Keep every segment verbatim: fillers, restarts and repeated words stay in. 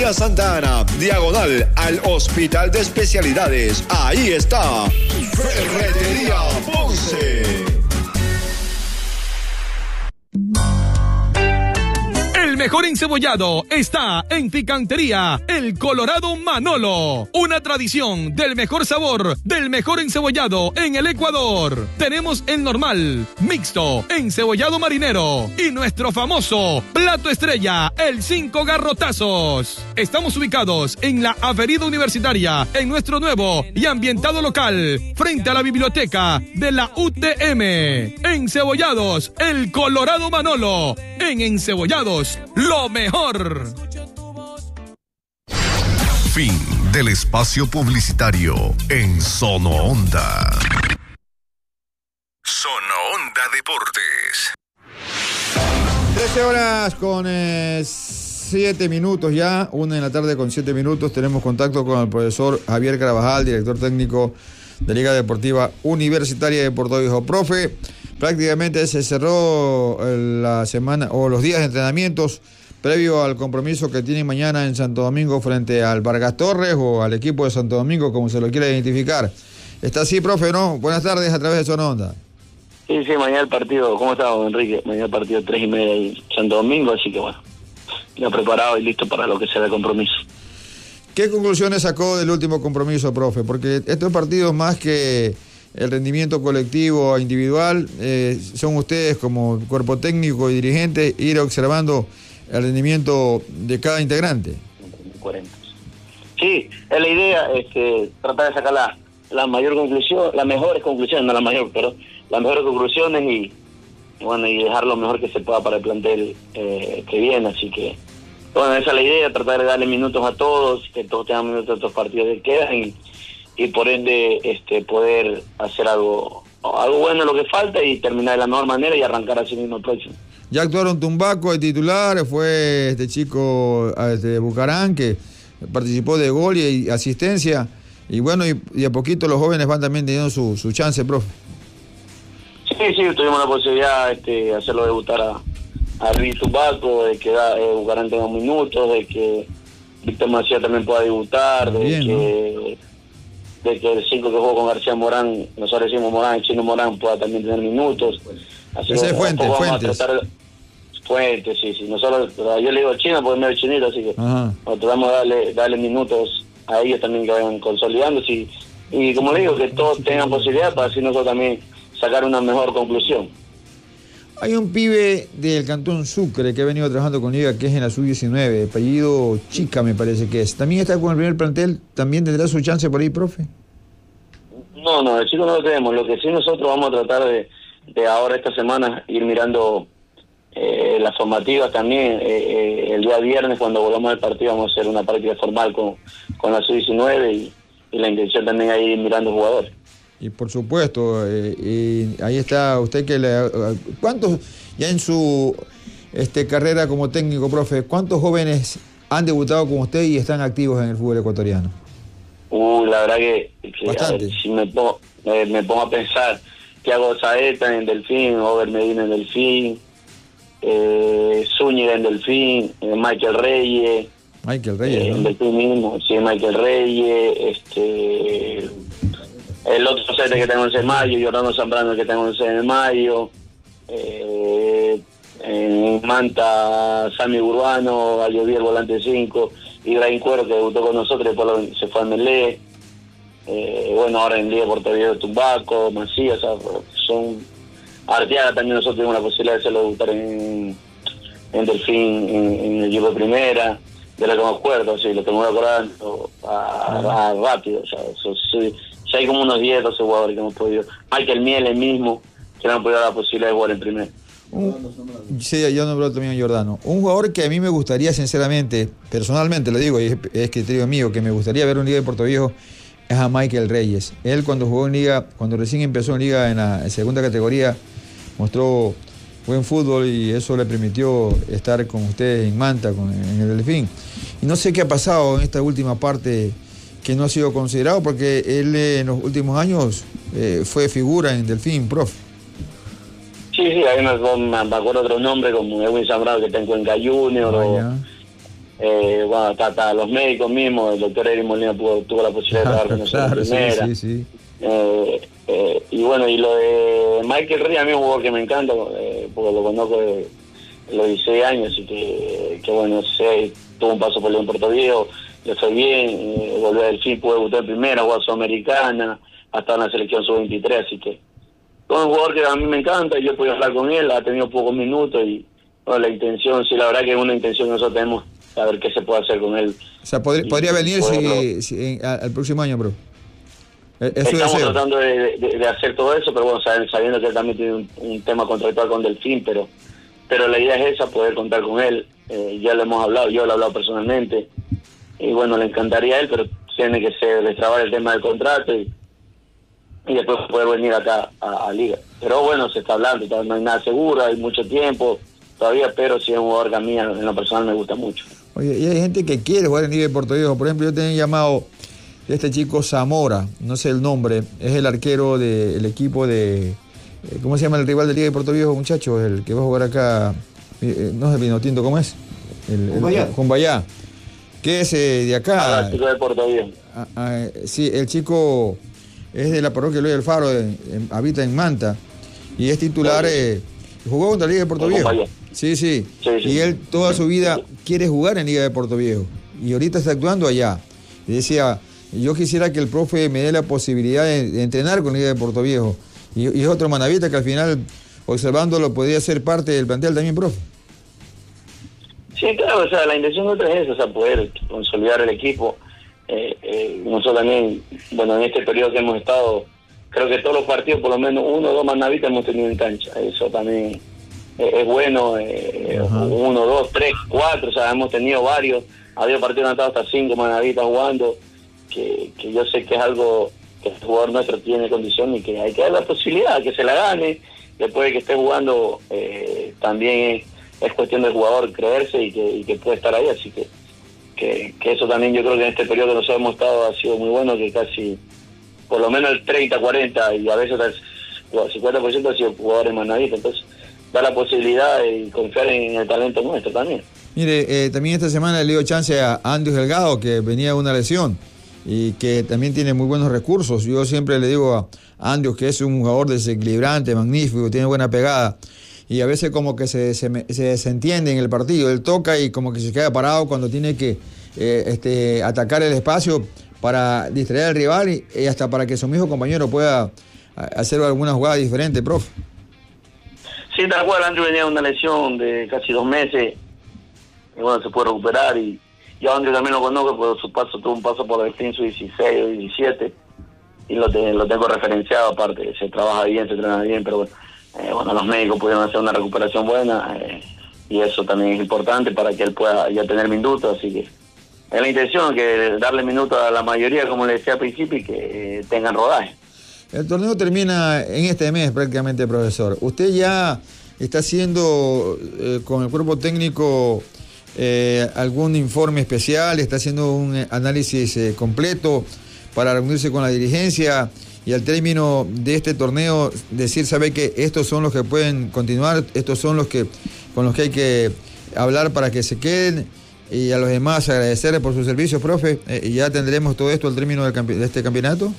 Vía Santa Ana, diagonal al Hospital de Especialidades. Ahí está, Ferretería Ponce. El mejor encebollado está en Picantería El Colorado Manolo. Una tradición del mejor sabor, del mejor encebollado en el Ecuador. Tenemos el normal, mixto, encebollado marinero y nuestro famoso plato estrella, el cinco garrotazos. Estamos ubicados en la Avenida Universitaria, en nuestro nuevo y ambientado local, frente a la biblioteca de la U T M. Encebollados El Colorado Manolo. En Encebollados, lo mejor. Fin del espacio publicitario en Sono Onda. Sono Onda Deportes. trece horas con eh, siete minutos ya, una en la tarde con siete minutos. Tenemos contacto con el profesor Javier Carabajal, director técnico de Liga Deportiva Universitaria de Puerto Viejo. Profe, prácticamente se cerró la semana o los días de entrenamientos previo al compromiso que tienen mañana en Santo Domingo frente al Vargas Torres o al equipo de Santo Domingo, como se lo quiera identificar. ¿Está así, profe, no? Buenas tardes a través de Sono Onda. Sí, sí, mañana el partido, ¿cómo estamos, Enrique? Mañana el partido tres y media en Santo Domingo, así que bueno, ya preparado y listo para lo que sea el compromiso. ¿Qué conclusiones sacó del último compromiso, profe? Porque estos partidos, más que el rendimiento colectivo e individual, eh, son ustedes como cuerpo técnico y dirigente ir observando el rendimiento de cada integrante. Sí, es la idea, este, tratar de sacar la, la mayor conclusión, las mejores conclusiones, no la mayor, pero las mejores conclusiones y, y bueno, y dejar lo mejor que se pueda para el plantel eh, que viene, así que bueno, esa es la idea, tratar de darle minutos a todos, que todos tengan minutos a estos partidos que quedan y, y por ende este poder hacer algo algo bueno en lo que falta y terminar de la mejor manera y arrancar así mismo el próximo. Ya actuaron Tumbaco de titular, fue este chico de Bucarán que participó de gol y asistencia, y bueno, y, y a poquito los jóvenes van también teniendo su, su chance, profe. Sí, sí, tuvimos la posibilidad este, de hacerlo debutar a a Luis Tumbaco, de que eh, Bucarán tenga minutos, de que Víctor Macías también pueda debutar, de Bien, que ¿no? de que el cinco que jugó con García Morán, nosotros decimos Morán, el chino Morán, pueda también tener minutos. Así Ese que es Fuentes, Fuentes. Tratar... Fuentes, sí, sí. Nosotros, yo le digo chino porque es medio chinito, así que Ajá. nosotros vamos a darle, darle minutos a ellos también que vayan consolidándose y, y como le digo, que todos tengan posibilidad para así nosotros también sacar una mejor conclusión. Hay un pibe del Cantón Sucre que ha venido trabajando con Liga, que es en la sub diecinueve, apellido Chica me parece que es. ¿También está con el primer plantel? ¿También tendrá su chance por ahí, profe? No, no, el chico no lo tenemos. Lo que sí nosotros vamos a tratar de, de ahora esta semana ir mirando eh, las formativas también. Eh, eh, el día viernes cuando volvamos al partido vamos a hacer una práctica formal con, con la sub diecinueve y, y la intención también es ir mirando jugadores. Y por supuesto, eh, y ahí está usted que le... ¿Cuántos, ya en su este, carrera como técnico, profe, cuántos jóvenes han debutado con usted y están activos en el fútbol ecuatoriano? Uh, la verdad que, que Bastante. Ver, si me pongo, eh, me pongo a pensar, Thiago Saeta en Delfín, Over Medina en Delfín, eh, Zúñiga en Delfín, eh, Michael Reyes. Michael Reyes, eh, ¿no? En Delfín mismo, sí, Michael Reyes, este... el otro set que tengo en de mayo, Jordano Zambrano que tengo en de mayo, eh, en Manta, Sammy Urbano, Alloví el volante cinco, Ibrahim Cuero que debutó con nosotros, después se fue a Melé, eh, bueno, ahora en Liga Puerto Viejo Tumbaco, Macías, o sea, son Arteaga también nosotros tuvimos la posibilidad de hacerlo debutar en, en Delfín, en, en el equipo de primera, de lo que me acuerdo, sí, lo que me voy acordando a, a, rápido, o sea, eso sí. Ya hay como unos diez, doce jugadores que hemos podido. Michael Miel, el mismo, que no han podido dar la posibilidad de jugar en primero. Un, sí, yo nombré también a Jordano. Un jugador que a mí me gustaría, sinceramente, personalmente lo digo, y es, es criterio mío, que me gustaría ver en Liga de Puerto Viejo, es a Michael Reyes. Él cuando jugó en Liga, cuando recién empezó en Liga en la en segunda categoría, mostró buen fútbol y eso le permitió estar con ustedes en Manta, con, en el Delfín. Y no sé qué ha pasado en esta última parte que no ha sido considerado, porque él eh, en los últimos años eh, fue figura en Delfín, profe. Sí, sí, hay unos, me acuerdo otro nombre como Edwin Zambrano que está en Cuenca Junior, Ah, o, Eh, bueno, hasta, hasta los médicos mismos, el doctor Eric Molina pudo, tuvo la posibilidad de trabajar con nosotros Claro, en primera. sí, sí, sí. Eh, eh, y bueno, y lo de Michael Reyes, a mí es un jugador que me encanta, eh, porque lo conozco de los dieciséis años, y que, que bueno, sé, tuvo un paso por León Puerto Viejo, le fue bien, eh, volvió del fin, pudo debutar en primera, jugó a Sudamericana, hasta en la selección sub veintitrés, así que es un jugador que a mí me encanta, y yo he podido hablar con él, ha tenido pocos minutos, y bueno, la intención, sí, la verdad que es una intención que nosotros tenemos, a ver qué se puede hacer con él. O sea, podría, y, podría venir poderlo... si, si, en, a, al próximo año, bro. Es Estamos deseo. tratando de, de, de hacer todo eso, pero bueno, sabiendo que él también tiene un, un tema contractual con Delfín, pero pero la idea es esa, poder contar con él. Eh, ya lo hemos hablado, yo lo he hablado personalmente, y bueno, le encantaría a él, pero tiene que ser destrabar el tema del contrato y, y después poder venir acá a, a Liga. Pero bueno, se está hablando, no hay nada seguro, hay mucho tiempo todavía, pero sí es un jugador que a mí en lo personal me gusta mucho. Oye, y hay gente que quiere jugar en Liga de Puerto Viejo. Por ejemplo, yo tenía llamado de este chico Zamora, no sé el nombre, es el arquero del equipo de... ¿Cómo se llama el rival de Liga de Puerto Viejo, muchachos? El que va a jugar acá, eh, no es el Vinotinto, ¿cómo es? El, el, Cumbayá. Cumbayá. ¿Qué es eh, de acá? Ah, el chico de Puerto Viejo. Ah, ah, sí, el chico es de la parroquia Luis del Faro, de, en, habita en Manta, y es titular, eh, jugó contra la Liga de Puerto En Viejo. Cumbayá. Sí, sí, Sí, sí. y él toda su vida quiere jugar en Liga de Puerto Viejo, y ahorita está actuando allá. Y decía, yo quisiera que el profe me dé la posibilidad de, de entrenar con Liga de Puerto Viejo. Y, y es otro manavita que al final, observándolo, podría ser parte del plantel también, profe. Sí, claro, o sea, la intención nuestra es esa, o sea, poder consolidar el equipo. Eh, eh, nosotros también, bueno, en este periodo que hemos estado, creo que todos los partidos, por lo menos uno o dos manavitas hemos tenido en cancha. Eso también eh, es bueno, eh, uno, dos, tres, cuatro, o sea, hemos tenido varios. Ha habido partidos que han estado hasta cinco manavitas jugando, que, que yo sé que es algo que el jugador nuestro tiene condición y que hay que dar la posibilidad, que se la gane, después de que esté jugando, eh, también es, es cuestión del jugador creerse y que, y que puede estar ahí, así que, que que eso también yo creo que en este periodo que nosotros hemos estado ha sido muy bueno, que casi por lo menos el treinta, cuarenta y a veces el cincuenta por ciento ha sido jugadores manavistas, entonces da la posibilidad y confiar en el talento nuestro también. Mire, eh, también esta semana le dio chance a Andrew Delgado, que venía de una lesión y que también tiene muy buenos recursos. Yo siempre le digo a Andrew que es un jugador desequilibrante, magnífico, tiene buena pegada, y a veces como que se, se, se desentiende en el partido. Él toca y como que se queda parado cuando tiene que eh, este, atacar el espacio para distraer al rival y, y hasta para que su mismo compañero pueda hacer alguna jugada diferente, profe. Sí, tal cual, Andrew venía de una lesión de casi dos meses, y bueno, se puede recuperar, y yo a Andrew también lo conozco, porque su paso tuvo un paso por el Delfín, su dieciséis o diecisiete, y lo, te, lo tengo referenciado, aparte, se trabaja bien, se entrena bien, pero bueno, eh, bueno, los médicos pudieron hacer una recuperación buena, eh, y eso también es importante para que él pueda ya tener minutos, así que es la intención, que darle minutos a la mayoría, como le decía al principio, y que eh, tengan rodaje. El torneo termina en este mes prácticamente, profesor. Usted ya está haciendo eh, con el cuerpo técnico eh, algún informe especial, está haciendo un análisis eh, completo para reunirse con la dirigencia y al término de este torneo decir, sabe que estos son los que pueden continuar, estos son los que con los que hay que hablar para que se queden, y a los demás agradecerles por sus servicios, profe. Eh, y ya tendremos todo esto al término del campe- de este campeonato.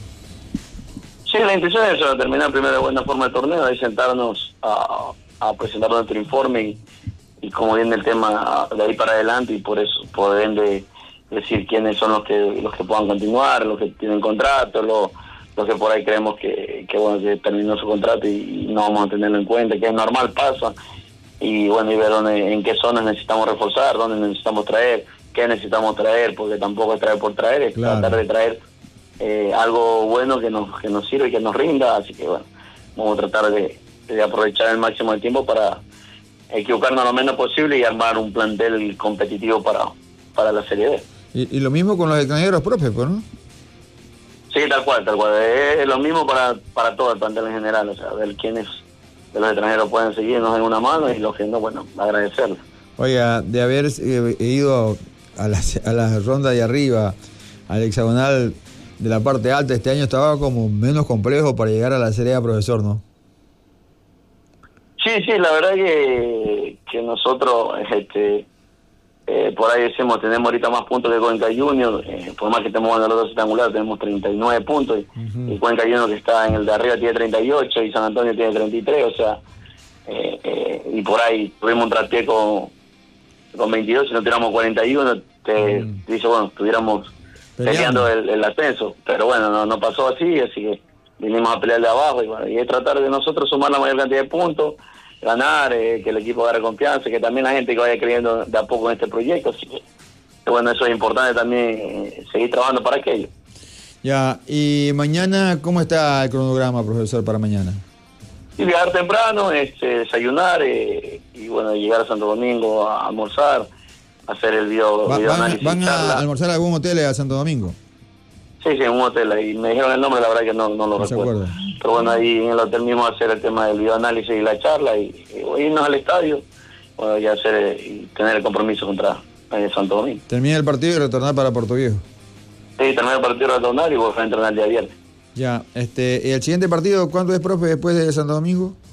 Sí, la intención es eso, terminar primero de buena forma el torneo, ahí sentarnos a, a presentar nuestro informe y, y como viene el tema de ahí para adelante, y por eso poder de decir quiénes son los que los que puedan continuar, los que tienen contrato, los, los que por ahí creemos que, que bueno, que terminó su contrato y, y no vamos a tenerlo en cuenta, que es normal, pasa, y bueno, y ver dónde, en qué zonas necesitamos reforzar, dónde necesitamos traer, qué necesitamos traer, porque tampoco es traer por traer, es Claro. tratar de traer Eh, algo bueno que nos que nos sirve y que nos rinda, así que bueno, vamos a tratar de, de aprovechar el máximo del tiempo para equivocarnos lo menos posible y armar un plantel competitivo para, para la Serie B. Y, y lo mismo con los extranjeros, profe, pues, ¿no? Sí, tal cual, tal cual. Es lo mismo para, para todo el plantel en general, o sea, ver quiénes de los extranjeros pueden seguirnos en una mano y los que no, bueno, agradecerles. Oiga, de haber eh, ido a la, a la ronda de arriba, al hexagonal de la parte alta, este año estaba como menos complejo para llegar a la Serie A, profesor, ¿no? Sí, sí, la verdad que, que nosotros este, Eh, por ahí decimos, tenemos ahorita más puntos que Cuenca Junior, eh, por más que estemos jugando los dos rectangulares, tenemos treinta y nueve puntos, y, uh-huh. y Cuenca Junior, que está en el de arriba, tiene treinta y ocho, y San Antonio tiene treinta y tres, o sea, eh, eh, y por ahí tuvimos un traspié con, con veintidós, si no tuviéramos cuarenta y uno, te uh-huh. dice, bueno, estuviéramos peleando el, el ascenso, pero bueno, no, no pasó así, así que vinimos a pelear de abajo, y bueno, y es tratar de nosotros sumar la mayor cantidad de puntos, ganar, eh, que el equipo agarre confianza, que también la gente que vaya creyendo de a poco en este proyecto, así que bueno, eso es importante también, eh, seguir trabajando para aquello. Ya, y mañana, ¿cómo está el cronograma, profesor, para mañana? Y viajar temprano, este, desayunar, eh, y bueno, llegar a Santo Domingo a almorzar, hacer el video, Va, video van, análisis. ¿Van a almorzar a algún hotel a Santo Domingo? Sí, sí, en un hotel, y me dijeron el nombre, la verdad que no, no lo no recuerdo. Pero bueno, ahí en el hotel mismo hacer el tema del videoanálisis y la charla, y, y irnos al estadio, bueno, y hacer y tener el compromiso contra eh, Santo Domingo. Termina el partido y retornar para Puerto Viejo. Sí, terminar el partido, retornar y volver a entrenar el día viernes. Ya, este, ¿y el siguiente partido cuándo es, profe, después de Santo Domingo?